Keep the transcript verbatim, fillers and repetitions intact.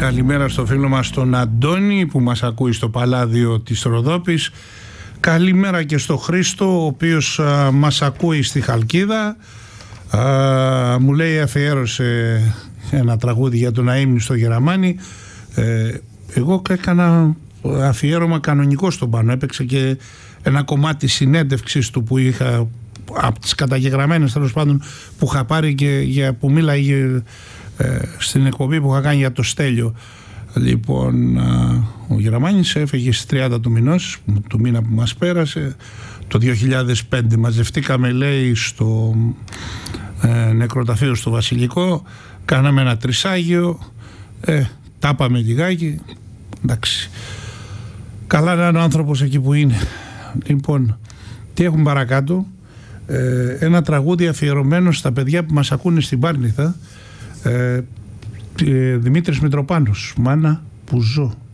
Καλημέρα στο φίλο μας τον Αντώνη που μας ακούει στο Παλάδιο της Ροδόπης. Καλημέρα και στο Χρήστο, ο οποίος α, μας ακούει στη Χαλκίδα. Α, μου λέει αφιέρωσε ένα τραγούδι για τον Αΐμνη στο Γεραμάνι. Ε, εγώ έκανα αφιέρωμα κανονικό στον Πάνο. Έπαιξε και ένα κομμάτι συνέντευξης του που είχα από τις καταγεγραμμένες τέλος πάντων που είχα πάρει και για, που μίλαγε ε, στην εκπομπή που είχα κάνει για το Στέλιο. Λοιπόν, α, ο Γεραμάνης έφυγε στις τριάντα του μηνός, του μήνα που μας πέρασε, το δύο χιλιάδες πέντε. Μαζευτήκαμε, λέει, στο ε, νεκροταφείο στο Βασιλικό, κάναμε ένα τρισάγιο, ε, τάπαμε λιγάκι, εντάξει. Καλά να είναι ο άνθρωπος εκεί που είναι. Λοιπόν, τι έχουμε παρακάτω? Ε, ένα τραγούδι αφιερωμένο στα παιδιά που μας ακούνε στην Πάρνηθα. ε, ε, Δημήτρης Μητροπάνος, «Μάνα που ζω».